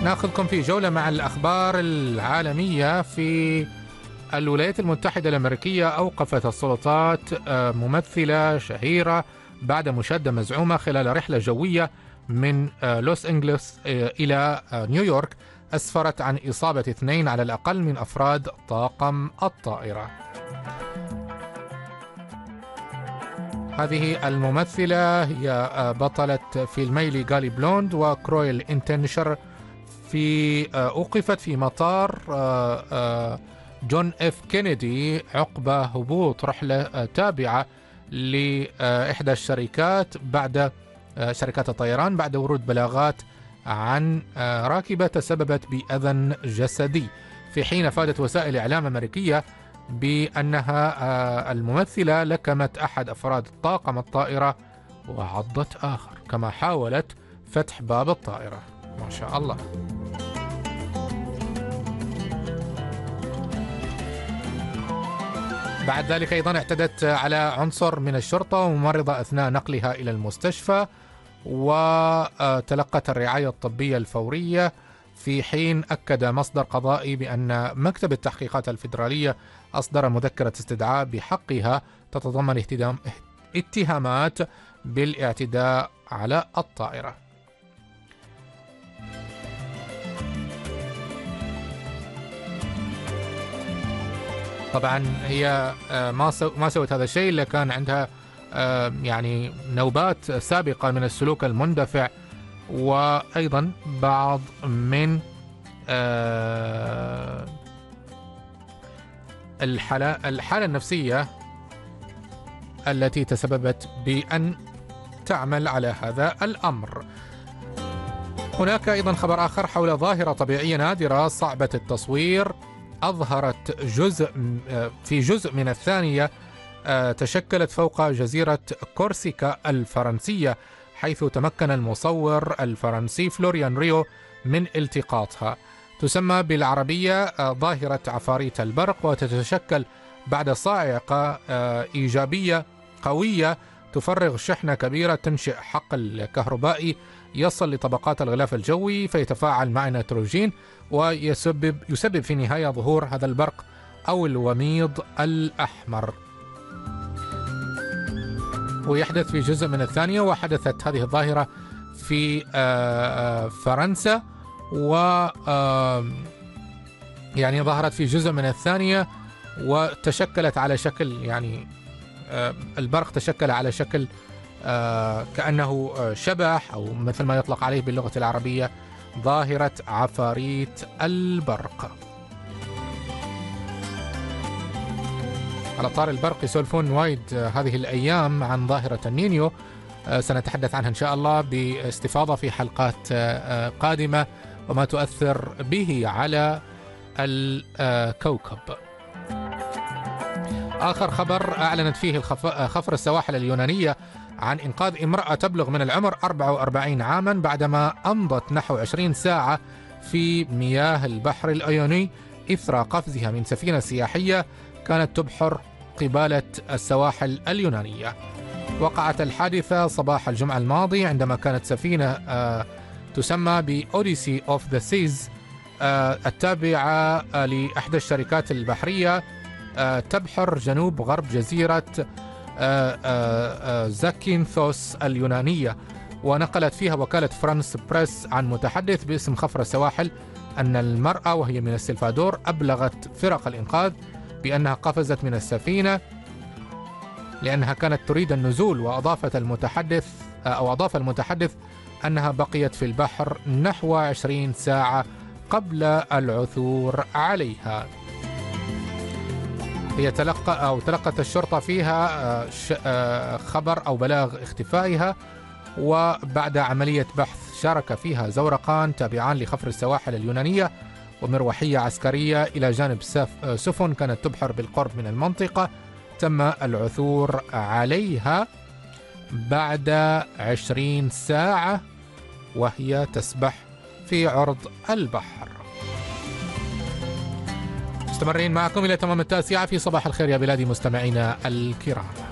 ناخذكم في جولة مع الأخبار العالمية. في الولايات المتحدة الأمريكية أوقفت السلطات ممثلة شهيرة بعد مشادة مزعومة خلال رحلة جوية من لوس أنجلوس إلى نيويورك أسفرت عن إصابة 2 على الأقل من أفراد طاقم الطائرة. هذه الممثلة هي بطلة فيلمي ليغالي بلوند وكرويل انتنشر. أوقفت في مطار جون اف كينيدي عقب هبوط رحلة تابعة لإحدى الشركات بعد شركات الطيران بعد ورود بلاغات عن راكبة تسببت بأذى جسدي، في حين أفادت وسائل إعلام أمريكية بأنها الممثلة لكمت أحد أفراد طاقم الطائرة وعضت آخر، كما حاولت فتح باب الطائرة. ما شاء الله. بعد ذلك أيضا اعتدت على عنصر من الشرطة وممرضة أثناء نقلها إلى المستشفى، وتلقت الرعاية الطبية الفورية، في حين أكد مصدر قضائي بأن مكتب التحقيقات الفيدرالية أصدر مذكرة استدعاء بحقها تتضمن اتهامات بالاعتداء على الطائرة. طبعا هي ما سوت هذا الشيء إلا كان عندها يعني نوبات سابقة من السلوك المندفع، وأيضا بعض من الحالة النفسية التي تسببت بأن تعمل على هذا الأمر. هناك أيضا خبر آخر حول ظاهرة طبيعية نادرة صعبة التصوير أظهرت في جزء من الثانية تشكلت فوق جزيرة كورسيكا الفرنسية، حيث تمكن المصور الفرنسي فلوريان ريو من التقاطها. تسمى بالعربية ظاهرة عفاريت البرق، وتتشكل بعد صاعقة إيجابية قوية تفرغ شحنة كبيرة تنشئ حقل كهربائي يصل لطبقات الغلاف الجوي فيتفاعل مع النيتروجين ويسبب في النهاية ظهور هذا البرق أو الوميض الأحمر، ويحدث في جزء من الثانية. وحدثت هذه الظاهرة في فرنسا، و يعني ظهرت في جزء من الثانية وتشكلت على شكل يعني البرق تشكل على شكل كأنه شبح، أو مثل ما يطلق عليه باللغة العربية ظاهرة عفاريت البرق. على طار البرق يسولفون وايد هذه الأيام عن ظاهرة النينيو، سنتحدث عنها إن شاء الله باستفاضة في حلقات قادمة وما تؤثر به على الكوكب. آخر خبر أعلنت فيه خفر السواحل اليونانية عن إنقاذ امرأة تبلغ من العمر 44 عاما بعدما أمضت نحو 20 ساعة في مياه البحر الأيوني إثر قفزها من سفينة سياحية كانت تبحر قبالة السواحل اليونانية. وقعت الحادثة صباح الجمعة الماضي عندما كانت سفينة تسمى بأوديسي أوف ذا سيز التابعة لإحدى الشركات البحرية تبحر جنوب غرب جزيرة زاكينثوس اليونانية. ونقلت فيها وكالة فرانس بريس عن متحدث باسم خفر السواحل أن المرأة وهي من السلفادور أبلغت فرق الإنقاذ بأنها قفزت من السفينة لأنها كانت تريد النزول، وأضاف المتحدث أنها بقيت في البحر نحو 20 ساعة قبل العثور عليها. هي تلقت الشرطة فيها خبر أو بلاغ اختفائها، وبعد عملية بحث شارك فيها زورقان تابعان لخفر السواحل اليونانية ومروحية عسكرية إلى جانب سفن كانت تبحر بالقرب من المنطقة. تم العثور عليها بعد 20 ساعة وهي تسبح في عرض البحر. مستمرين معكم إلى تمام 9 في صباح الخير يا بلادي مستمعينا الكرام.